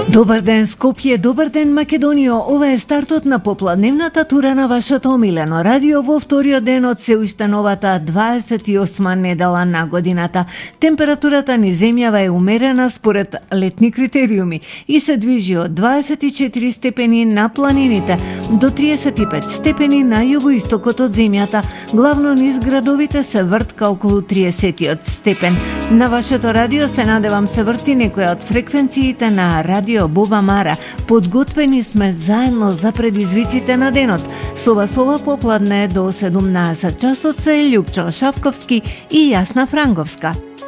Добар ден Скопје, добар ден Македонија. Ова е стартот на попладневната тура на вашето омилено радио во вториот ден од се уште новата 28 недела на годината. Температурата низ земјава е умерена според летни критериуми и се движи од 24 степени на планините до 35 степени на југоистокот од земјата. Главно низ градовите се вртка околу 30 степен. На вашето радио се надевам се врти некоја од фреквенциите на радио Боба Мара. Подготвени сме заедно за предизвиците на денот. Со ова попладне до 17 часот се Лјупчо Шавковски и Јасна Франговска.